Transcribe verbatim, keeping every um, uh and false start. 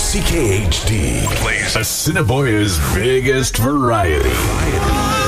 C K H D plays Assiniboia's biggest variety.